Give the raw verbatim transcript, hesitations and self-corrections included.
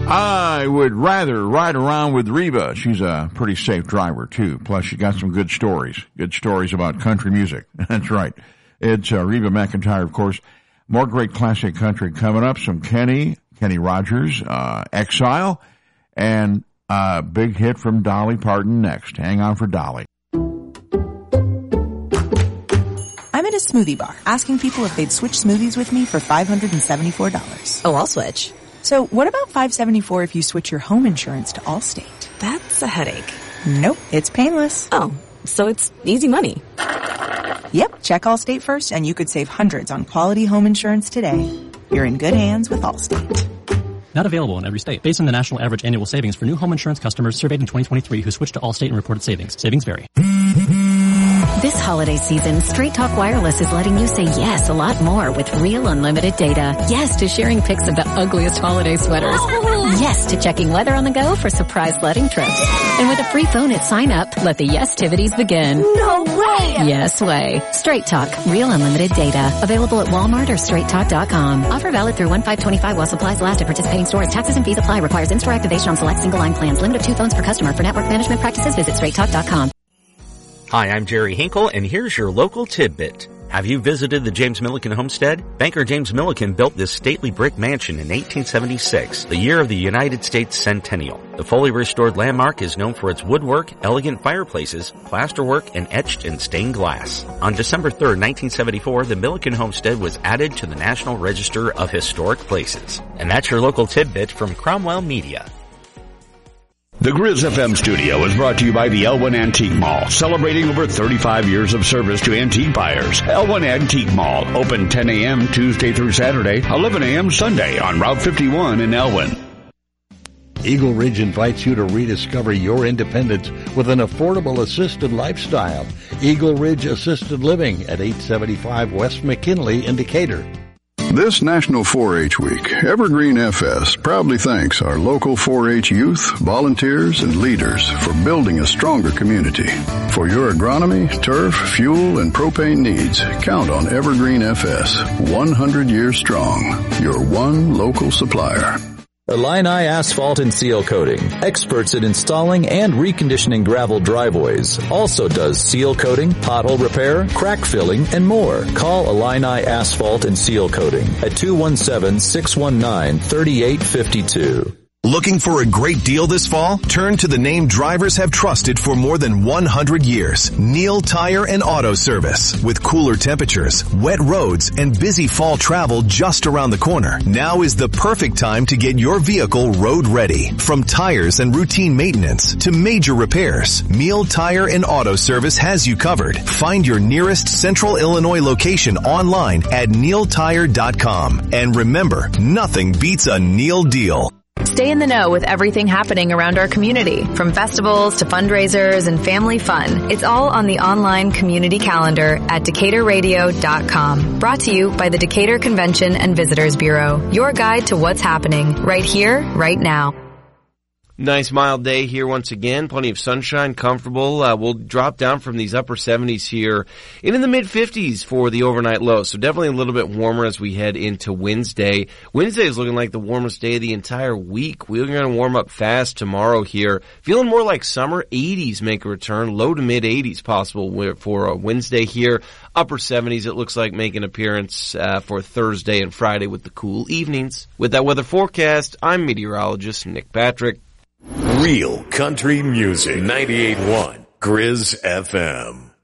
I would rather ride around with Reba. She's a pretty safe driver, too. Plus, she got some good stories. Good stories about country music. That's right. It's uh, Reba McEntire, of course. More great classic country coming up. Some Kenny, Kenny Rogers, uh, Exile, and a big hit from Dolly Parton next. Hang on for Dolly. I'm at a smoothie bar asking people if they'd switch smoothies with me for five hundred seventy-four dollars. Oh, I'll switch. So what about five hundred seventy-four dollars if you switch your home insurance to Allstate? That's a headache. Nope, it's painless. Oh, so it's easy money. Yep, check Allstate first and you could save hundreds on quality home insurance today. You're in good hands with Allstate. Not available in every state. Based on the national average annual savings for new home insurance customers surveyed in twenty twenty-three who switched to Allstate and reported savings. Savings vary. This holiday season, Straight Talk Wireless is letting you say yes a lot more with real unlimited data. Yes to sharing pics of the ugliest holiday sweaters. Yes to checking weather on the go for surprise sledding trips. And with a free phone at sign up, let the yes-tivities begin. No way! Yes way. Straight Talk, real unlimited data. Available at Walmart or straight talk dot com. Offer valid through one five twenty-five while supplies last at participating stores. Taxes and fees apply. Requires in-store activation on select single line plans. Limit of two phones per customer. For network management practices, visit straight talk dot com. Hi, I'm Jerry Hinkle, and here's your local tidbit. Have you visited the James Milliken homestead? Banker James Milliken built this stately brick mansion in eighteen seventy-six, the year of the United States centennial. The fully restored landmark is known for its woodwork, elegant fireplaces, plasterwork, and etched and stained glass. On December third, nineteen seventy-four, the Milliken homestead was added to the National Register of Historic Places. And that's your local tidbit from Cromwell Media. The Grizz F M studio is brought to you by the Elwyn Antique Mall, celebrating over thirty-five years of service to antique buyers. Elwyn Antique Mall, open ten a.m. Tuesday through Saturday, eleven a.m. Sunday on Route fifty-one in Elwyn. Eagle Ridge invites you to rediscover your independence with an affordable assisted lifestyle. Eagle Ridge Assisted Living at eight seventy-five West McKinley in Decatur. This National four H Week, Evergreen F S proudly thanks our local four H youth, volunteers, and leaders for building a stronger community. For your agronomy, turf, fuel, and propane needs, count on Evergreen F S, one hundred years strong, your one local supplier. Illini Asphalt and Seal Coating, experts in installing and reconditioning gravel driveways. Also does seal coating, pothole repair, crack filling, and more. Call Illini Asphalt and Seal Coating at two one seven, six one nine, three eight five two. Looking for a great deal this fall? Turn to the name drivers have trusted for more than one hundred years. Neil Tire and Auto Service. With cooler temperatures, wet roads, and busy fall travel just around the corner, now is the perfect time to get your vehicle road ready. From tires and routine maintenance to major repairs, Neil Tire and Auto Service has you covered. Find your nearest Central Illinois location online at neil tire dot com. And remember, nothing beats a Neil deal. Stay in the know with everything happening around our community, from festivals to fundraisers and family fun. It's all on the online community calendar at decatur radio dot com. Brought to you by the Decatur Convention and Visitors Bureau. Your guide to what's happening right here, right now. Nice mild day here once again. Plenty of sunshine, comfortable. Uh, we'll drop down from these upper seventies here into the mid fifties for the overnight low. So definitely a little bit warmer as we head into Wednesday. Wednesday is looking like the warmest day of the entire week. We're going to warm up fast tomorrow here. Feeling more like summer. eighties make a return. Low to mid eighties possible for a Wednesday here. Upper seventies it looks like make an appearance uh, for Thursday and Friday with the cool evenings. With that weather forecast, I'm meteorologist Nick Patrick. Real country music. ninety-eight point one Grizz F M.